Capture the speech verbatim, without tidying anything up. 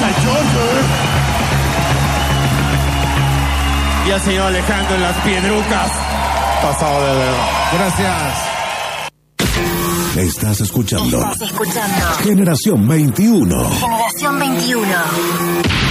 al Joker. Y al señor Alejandro en las piedrucas. Pasado de verga. Gracias. Estás escuchando. Estás escuchando. Generación veintiuno. Generación veintiuno.